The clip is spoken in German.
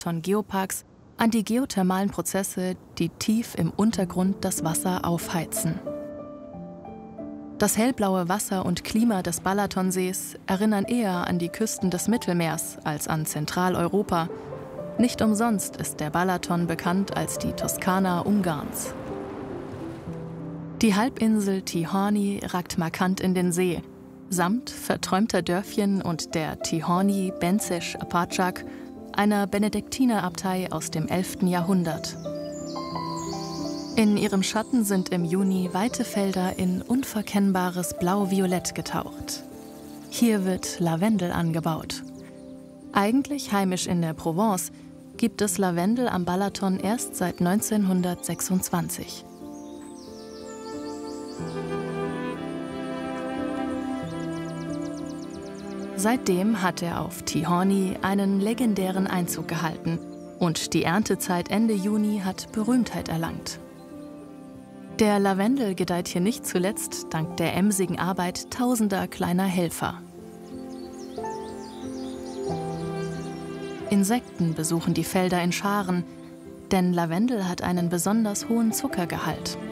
Geoparks an die geothermalen Prozesse, die tief im Untergrund das Wasser aufheizen. Das hellblaue Wasser und Klima des Balatonsees erinnern eher an die Küsten des Mittelmeers als an Zentraleuropa. Nicht umsonst ist der Balaton bekannt als die Toskana Ungarns. Die Halbinsel Tihorny ragt markant in den See, samt verträumter Dörfchen und der Tihorny Bencesh Apacak, einer Benediktinerabtei aus dem 11. Jahrhundert. In ihrem Schatten sind im Juni weite Felder in unverkennbares Blau-Violett getaucht. Hier wird Lavendel angebaut. Eigentlich heimisch in der Provence, gibt es Lavendel am Balaton erst seit 1926. Seitdem hat er auf Tihorny einen legendären Einzug gehalten und die Erntezeit Ende Juni hat Berühmtheit erlangt. Der Lavendel gedeiht hier nicht zuletzt dank der emsigen Arbeit tausender kleiner Helfer. Insekten besuchen die Felder in Scharen, denn Lavendel hat einen besonders hohen Zuckergehalt.